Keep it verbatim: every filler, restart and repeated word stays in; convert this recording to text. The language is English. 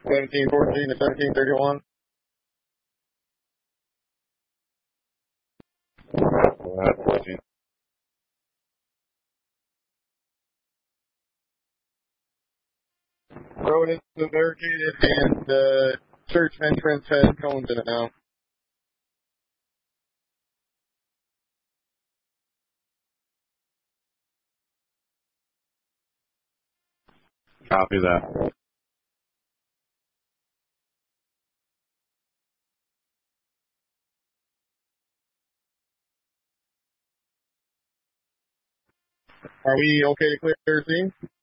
seventeen fourteen to seventeen thirty-one. fourteen. Road is barricaded and uh, church entrance has cones in it now. Copy that. Are we okay to clear scene?